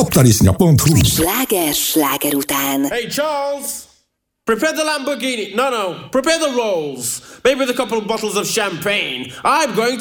Poptarisznya.hu. Sláger után. Hey, Charles! Prepare the Lamborghini. No. Prepare the rolls. Maybe with a couple of bottles of champagne. I'm going to